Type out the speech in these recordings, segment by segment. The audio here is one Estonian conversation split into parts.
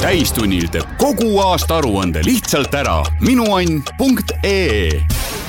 Täistunnil teeb kogu aasta aruande lihtsalt ära. Minuann.ee.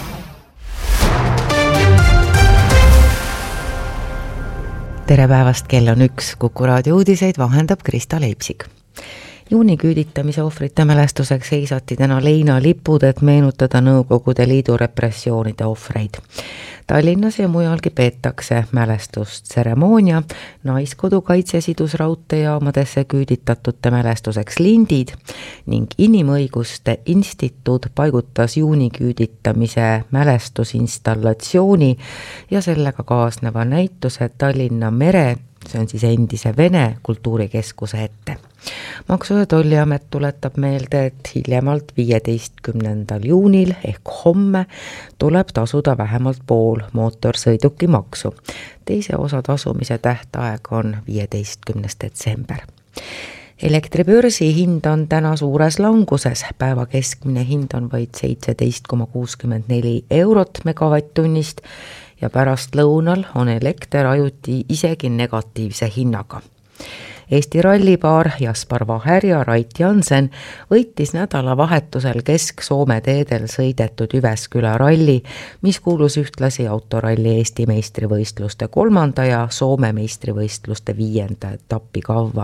Tere päevast, kell on 1. Kuku raadio uudiseid vahendab Krista Leipsik. Juuniküüditamise ohvrite mälestuseks seisati täna leinalipud, et meenutada Nõukogude Liidu repressioonide ohvreid. Tallinnas ja mujalgi peetakse mälestustseremoonia, Naiskodu kaitse sidus raudteejaamadesse küüditatute mälestuseks lindid ning Inimõiguste Instituut paigutas juuniküüditamise mälestusinstallatsiooni ja sellega kaasneva näituse Tallinna mere, see on siis endise Vene kultuurikeskuse ette. Maksu- ja Tolliamet tuletab meelde, et hiljemalt 15. juunil ehk homme tuleb tasuda vähemalt pool mootorsõiduki maksu. Teise osa tasumise tähtaeg on 15. detsember. Elektribörsi hind on täna suures languses. Päeva keskmine hind on vaid 17,64 eurot megavatt-tunnist ja pärast lõunal on elekter ajuti isegi negatiivse hinnaga. Eesti rallipaar Jaspar Vaher ja Rait Jansen võitis nädalavahetusel Kesk-Soome teedel sõidetud Jyväskylä ralli, mis kuulus ühtlasi autoralli Eesti meistrivõistluste 3. ja Soome meistrivõistluste 5. etappi kavva.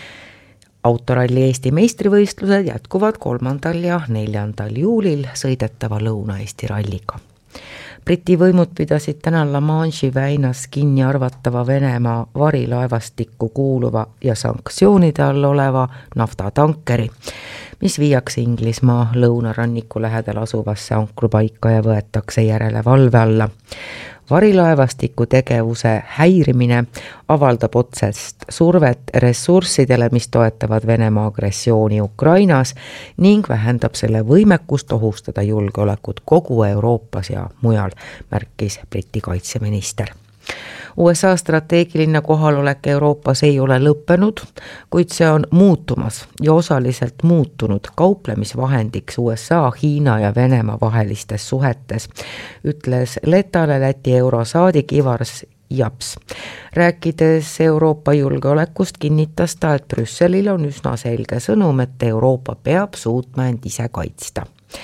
Autoralli Eesti meistrivõistlused jätkuvad 3. ja 4. juulil sõidetava Lõuna-Eesti ralliga. Briti võimud pidasid täna La Manche'i väinas kinni arvatava Venemaa varilaevastikku kuuluva ja sanktsioonide all oleva naftatankeri, mis viiakse Inglismaa lõunaranniku lähedal asuvasse ankrupaika ja võetakse järelevalve alla. Varilaevastiku tegevuse häirimine avaldab otsest survet ressurssidele, mis toetavad Venemaa agressiooni Ukrainas ning vähendab selle võimekust ohustada julgeolekut kogu Euroopas ja mujal, märkis Briti kaitseminister. USA strateegiline kohalolek Euroopas ei ole lõppenud, kuid see on muutumas ja osaliselt muutunud kauplemisvahendiks USA, Hiina ja Venemaa vahelistes suhetes, ütles Letale Läti eurosaadik Ivars Japs. Rääkides Euroopa julgeolekust kinnitas ta, et Brüsselil on üsna selge sõnum, et Euroopa peab suutma end ise kaitsta.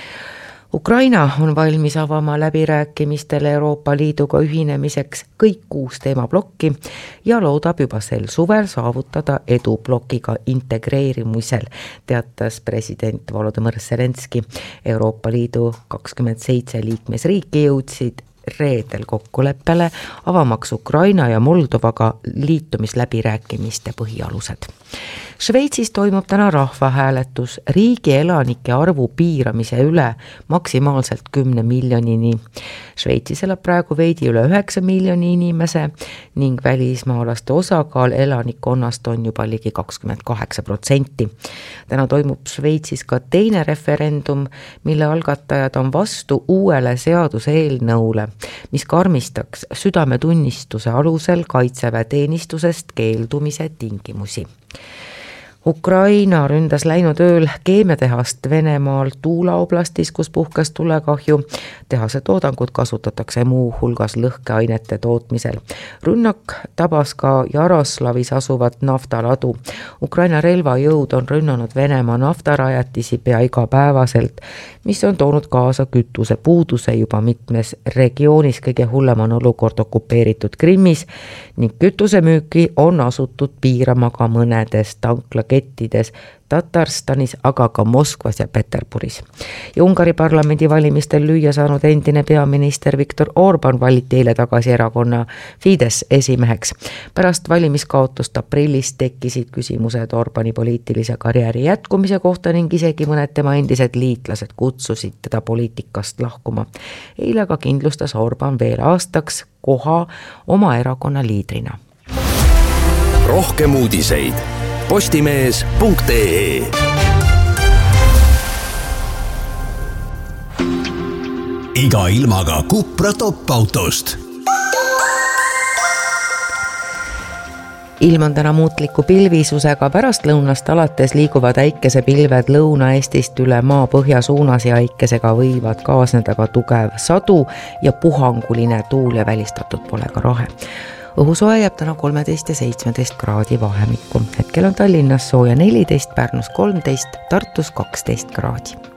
Ukraina on valmis avama läbirääkimistele Euroopa Liiduga ühinemiseks kõik 6 teemablokki ja loodab juba sel suvel saavutada edu blokiga integreerimisel, teatas president Volodõmõr Zelenski. Euroopa Liidu 27 liikmesriiki jõudsid reedel kokkuleppele avamaks Ukraina ja Moldovaga liitumisläbirääkimiste põhialused. Šveitsis toimub täna rahvahääletus riigi elanike arvu piiramise üle maksimaalselt 10 miljonini. Šveitsis elab praegu veidi üle 9 miljoni inimese ning välismaalaste osakaal elanikkonnast on juba ligi 28%. Täna toimub Šveitsis ka teine referendum, mille algatajad on vastu uuele seaduseelnõule, mis karmistaks südametunnistuse alusel kaitseväeteenistusest keeldumise tingimusi. Ukraina ründas läinud ööl keemiatehast Venemaal Tuula oblastis, kus puhkes tulekahju. Tehase toodangut kasutatakse muu hulgas lõhkeainete tootmisel. Rünnak tabas ka Jaroslavis asuvat naftaladu. Ukraina relvajõud on rünnanud Venemaa naftarajatisi pea igapäevaselt, mis on toonud kaasa kütuse puuduse juba mitmes regioonis. Kõige hullem on olukord okupeeritud Krimmis ning kütusemüüki on asutud piirama ka mõnedes tanklakettides Tatarstanis, aga ka Moskvas ja Peterburis. Ja Ungari parlamendi valimistel lüüa saanud endine peaminister Viktor Orban valiti eile tagasi erakonna Fidesz esimeheks. Pärast valimiskaotust aprillis tekkisid küsimused Orbani poliitilise karjääri jätkumise kohta ning isegi mõned tema endised liitlased kutsusid teda poliitikast lahkuma. Eile ka kindlustas Orban veel aastaks koha oma erakonna liidrina. Rohkem uudiseid postimees.ee. Iga ilmaga Cupra top-autost. Ilm on täna muutliku pilvisusega, pärast lõunast alates liiguvad äikesepilved Lõuna-Eestist üle maa põhja suunas ja äikesega võivad kaasneda ka tugev sadu ja puhanguline tuul ja välistatud pole ka rahe. õhusoe jääb täna 13 ja 17 kraadi vahemikku. Hetkel on Tallinnas sooja 14, Pärnus 13, Tartus 12 kraadi.